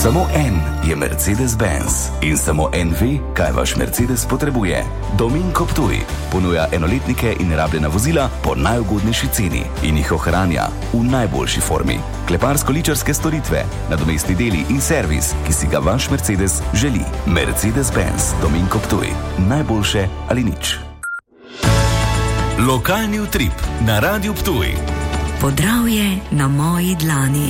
Samo en je Mercedes-Benz in samo en ve, kaj vaš Mercedes potrebuje. Dominko Ptuj ponuja enoletnike in rabljena vozila po najugodnejši ceni in jih ohranja v najboljši formi. Kleparsko-ličarske storitve, nadomestni deli in servis, ki si ga vaš Mercedes želi. Mercedes-Benz Dominko Ptuj. Najboljše ali nič. Lokalni utrip na Radiu Ptuj. Podravje na moji dlani.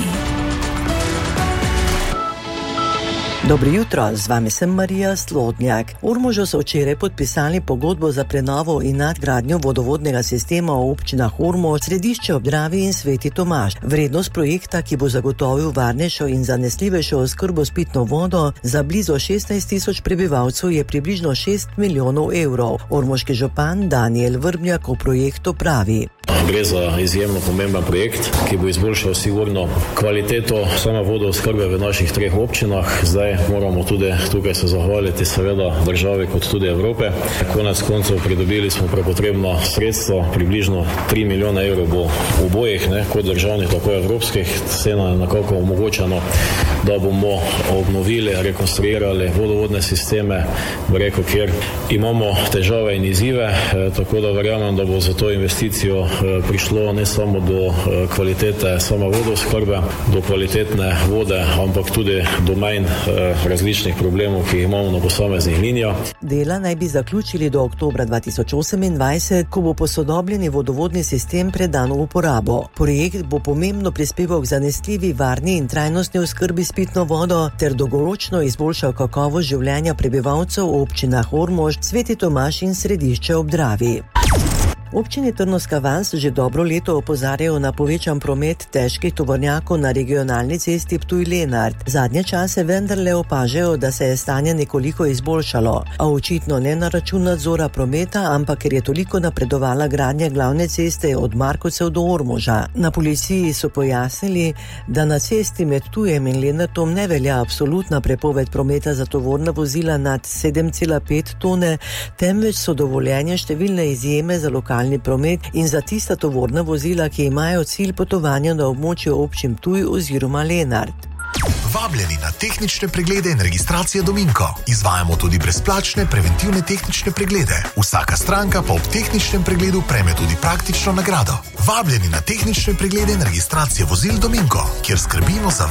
Dobro jutro, z vami sem Marija Slodnjak. V Ormožu so včeraj podpisali pogodbo za prenovo in nadgradnjo vodovodnega sistema v občinah Ormož, Središče ob Dravi in Sveti Tomaž. Vrednost projekta, ki bo zagotovil varnejšo in zanesljivejšo oskrbo s pitno vodo za blizu 16.000 prebivalcev, je približno 6 milijonov evrov. Ormoški župan Daniel Vrbnjak o projektu pravi. Gre za izjemno pomemben projekt, ki bo izboljšal sigurno kvaliteto same vodooskrbe v naših 3 občinah. Zdaj moramo tudi tukaj se zahvaliti seveda državi kot tudi Evrope. Konec koncev pridobili smo prepotrebna sredstva, približno 3 milijone evrov bo obojih, kot državnih, tako evropskih. Cena je nekako omogočeno, da bomo obnovili, rekonstruirali vodovodne sisteme, kjer imamo težave in izzive, tako da verjamem, da bo za to investicijo prišlo ne samo do kvalitete same vodooskrbe, do kvalitetne vode, ampak tudi do manj različnih problemov, ki jih imamo na posameznih linijah. Dela naj bi zaključili do oktobra 2028, ko bo posodobljeni vodovodni sistem predan v uporabo. Projekt bo pomembno prispeval k zanesljivi, varni in trajnostni oskrbi s pitno vodo ter dolgoročno izboljšal kakovost življenja prebivalcev v občinah Ormož, Sveti Tomaž in Središče ob Dravi. Občini Trnovska vas že dobro leto opozarjajo na povečan promet težkih tovornjakov na regionalni cesti Ptuj-Lenart. Zadnje čase vendarle opažajo, da se je stanje nekoliko izboljšalo, a očitno ne na račun nadzora prometa, ampak ker je toliko napredovala gradnja glavne ceste od Markovcev do Ormoža. Na policiji so pojasnili, da na cesti med Ptujem in Lenartom ne velja absolutna prepoved prometa za tovorna vozila nad 7,5 tone, temveč so dovoljene številne izjeme za lokalni promet in za tista tovorna vozila, ki imajo cilj potovanja na območju občin Ptuj oziroma Lenart. Vabljeni na tehnične preglede in registracije Dominko. Izvajamo tudi brezplačne preventivne tehnične preglede. Vsaka stranka pa ob tehničnem pregledu prejme tudi praktično nagrado. Vabljeni na tehnične preglede in registracije vozil Dominko, kjer skrbimo za